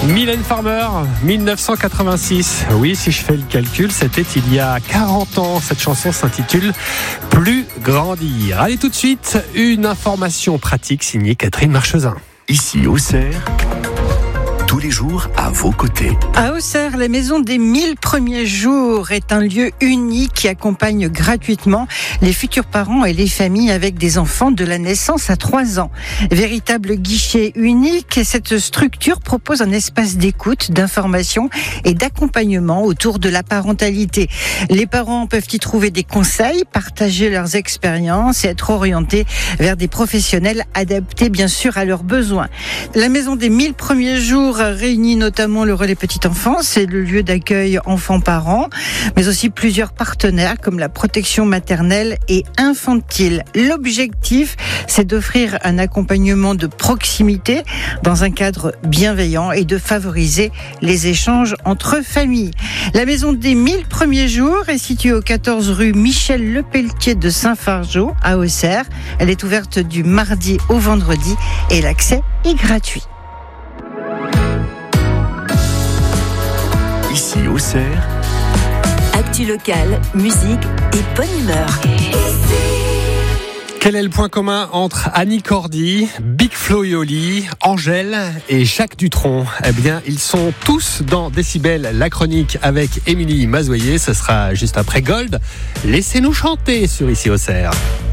Mylène Farmer, 1986. Oui, si je fais le calcul, c'était il y a 40 ans. Cette chanson s'intitule « Plus grandir ». Allez, tout de suite, une information pratique signée Catherine Marchesin. Ici, Auxerre, tous les jours à vos côtés. À Auxerre, la maison des 1000 premiers jours est un lieu unique qui accompagne gratuitement les futurs parents et les familles avec des enfants de la naissance à 3 ans. Véritable guichet unique, cette structure propose un espace d'écoute, d'information et d'accompagnement autour de la parentalité. Les parents peuvent y trouver des conseils, partager leurs expériences et être orientés vers des professionnels adaptés bien sûr à leurs besoins. La maison des 1000 premiers jours réunit notamment le relais petite enfance et le lieu d'accueil enfants-parents, mais aussi plusieurs partenaires comme la protection maternelle et infantile. L'objectif, c'est d'offrir un accompagnement de proximité dans un cadre bienveillant et de favoriser les échanges entre familles. La maison des 1000 premiers jours est située au 14 rue Michel Lepelletier de Saint-Fargeau à Auxerre. Elle est ouverte du mardi au vendredi et l'accès est gratuit. Ici, Auxerre, actu locale, musique et bonne humeur. Quel est le point commun entre Annie Cordy, Big Flo et Oli, Angèle et Jacques Dutronc? Eh bien, ils sont tous dans Décibel, la chronique avec Émilie Mazoyer. Ce sera juste après Gold. Laissez-nous chanter sur Ici Auxerre.